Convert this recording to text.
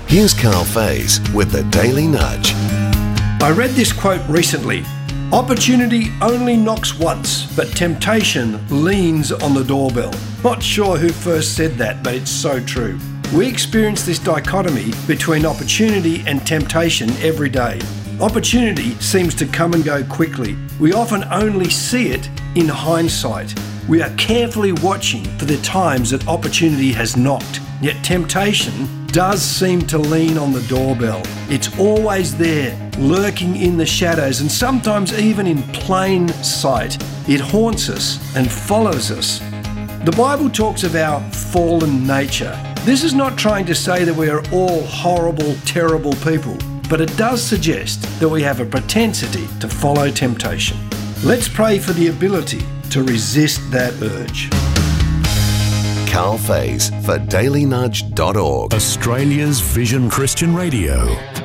Here's Carl Faze with the Daily Nudge. I read this quote recently. Opportunity only knocks once, but temptation leans on the doorbell. Not sure who first said that, but it's so true. We experience this dichotomy between opportunity and temptation every day. Opportunity seems to come and go quickly. We often only see it in hindsight. We are carefully watching for the times that opportunity has knocked. Yet temptation does seem to lean on the doorbell. It's always there, lurking in the shadows and sometimes even in plain sight. It haunts us and follows us. The Bible talks of our fallen nature. This is not trying to say that we are all horrible, terrible people, but it does suggest that we have a propensity to follow temptation. Let's pray for the ability to resist that urge. Carl Faze for dailynudge.org. Australia's Vision Christian Radio.